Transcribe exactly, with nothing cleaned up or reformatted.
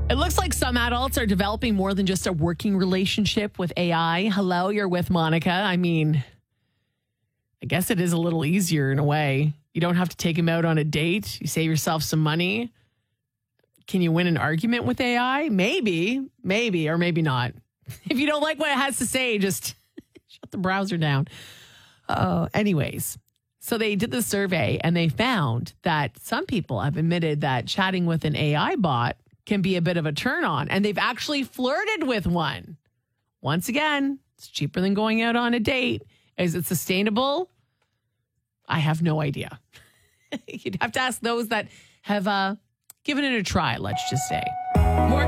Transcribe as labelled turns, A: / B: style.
A: It looks like some adults are developing more than just a working relationship with A I. Hello, you're with Monica. I mean, I guess it is a little easier in a way. You don't have to take him out on a date. You save yourself some money. Can you win an argument with A I? Maybe, maybe, or maybe not. If you don't like what it has to say, just shut the browser down. Uh, anyways, so they did the survey and they found that some people have admitted that chatting with an A I bot can be a bit of a turn on, and they've actually flirted with one. Once again, it's cheaper than going out on a date. Is it sustainable? I have no idea. You'd have to ask those that have uh, given it a try, let's just say. More